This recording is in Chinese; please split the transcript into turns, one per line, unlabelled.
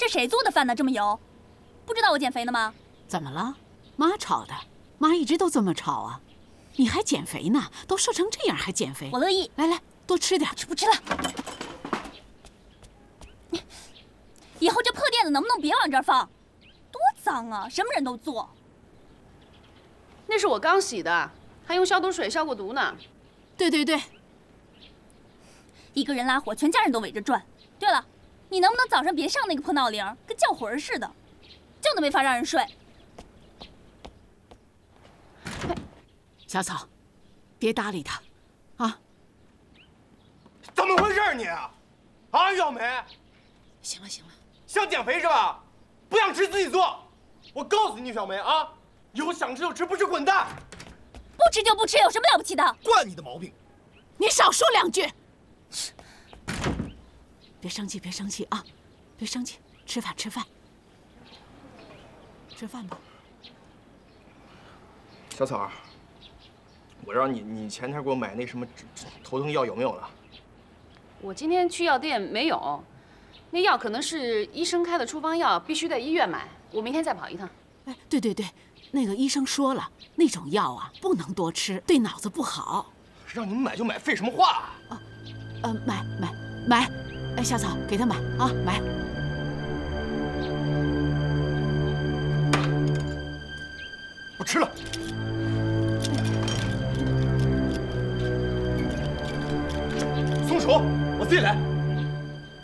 谁做的饭呢？这么油，不知道我减肥呢吗？
怎么了？妈炒的，妈一直都这么炒啊。你还减肥呢？都瘦成这样还减肥？
我乐意。
来来，多吃点。
吃不吃了？以后这破垫子能不能别往这儿放？多脏啊！什么人都做。
那是我刚洗的，还用消毒水消过毒呢。
对对对。
一个人拉活，全家人都围着转。对了，你能不能早上别上那个破闹铃，跟叫魂似的，这样都没法让人睡。
小草，别搭理他，啊！
怎么回事你？啊，小梅。
行了行了，
想减肥是吧？不想吃自己做。我告诉你，小梅啊，以后想吃就吃，不吃滚蛋。
不吃就不吃，有什么了不起的？
惯你的毛病。
你少说两句。别生气，别生气啊！别生气，吃饭吃饭。吃饭吧。
小草，我让你前天给我买那什么头疼药有没有了？
我今天去药店没有，那药可能是医生开的处方药，必须在医院买。我明天再跑一趟。
哎，对对对，那个医生说了，那种药啊不能多吃，对脑子不好。
让你们买就买，废什么话啊？
买，哎，小草给他买啊，买。
我吃了。松手，我自己来。